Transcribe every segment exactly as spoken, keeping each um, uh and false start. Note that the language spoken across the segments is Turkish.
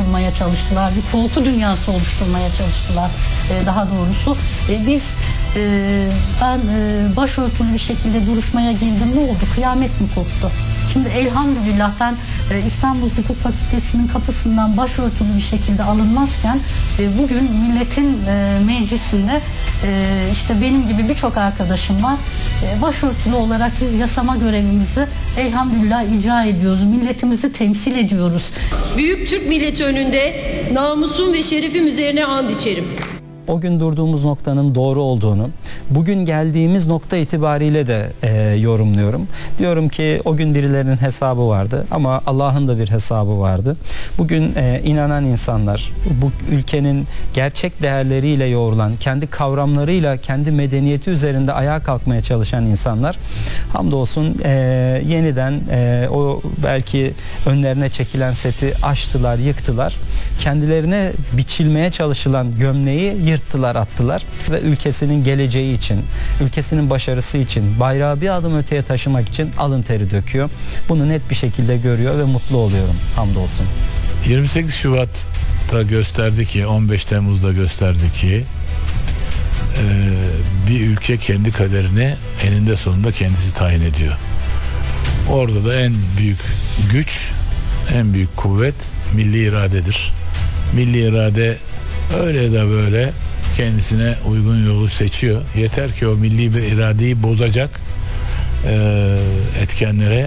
kurmaya çalıştılar. Bir korku dünyası oluşturmaya çalıştılar e, daha doğrusu. E, biz e, ben e, başörtülü bir şekilde duruşmaya girdim. Ne oldu? Kıyamet mi koptu? Şimdi elhamdülillah ben e, İstanbul Hukuk Fakültesi'nin kapısından başörtülü bir şekilde alınmazken e, bugün milletin e, meclisinde e, işte benim gibi birçok arkadaşım var. E, başörtülü olarak biz yasama görevimizi elhamdülillah icra ediyoruz. Milletimizi temsil ediyoruz. Büyük Türk milleti önünde namusum ve şerefim üzerine and içerim. O gün durduğumuz noktanın doğru olduğunu, bugün geldiğimiz nokta itibariyle de e, yorumluyorum. Diyorum ki o gün birilerinin hesabı vardı ama Allah'ın da bir hesabı vardı. Bugün e, inanan insanlar, bu ülkenin gerçek değerleriyle yoğrulan, kendi kavramlarıyla, kendi medeniyeti üzerinde ayağa kalkmaya çalışan insanlar, hamdolsun e, yeniden e, o belki önlerine çekilen seti aştılar, yıktılar. Kendilerine biçilmeye çalışılan gömleği yırttılar, attılar ve ülkesinin geleceği için, ülkesinin başarısı için, bayrağı bir adım öteye taşımak için alın teri döküyor. Bunu net bir şekilde görüyor ve mutlu oluyorum, hamdolsun. yirmi sekiz Şubat'ta gösterdi ki, on beş Temmuz'da gösterdi ki e, bir ülke kendi kaderini eninde sonunda kendisi tayin ediyor. Orada da en büyük güç, en büyük kuvvet milli iradedir. Milli irade öyle de böyle kendisine uygun yolu seçiyor. Yeter ki o milli bir iradeyi bozacak e, etkenlere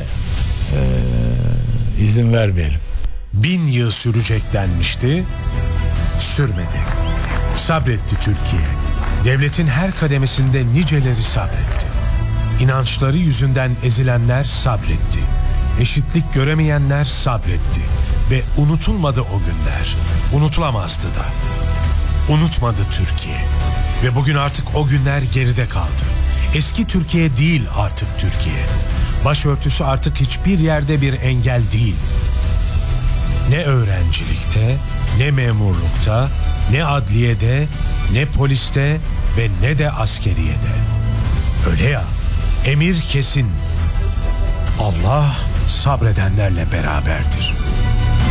e, izin vermeyelim. Bin yıl sürecek denmişti, sürmedi. Sabretti Türkiye. Devletin her kademesinde niceleri sabretti. İnançları yüzünden ezilenler sabretti. Eşitlik göremeyenler sabretti. Ve unutulmadı o günler. Unutulamazdı da. Unutmadı Türkiye. Ve bugün artık o günler geride kaldı. Eski Türkiye değil artık Türkiye. Başörtüsü artık hiçbir yerde bir engel değil. Ne öğrencilikte, ne memurlukta, ne adliyede, ne poliste ve ne de askeriyede. Öyle ya, emir kesin. Allah sabredenlerle beraberdir.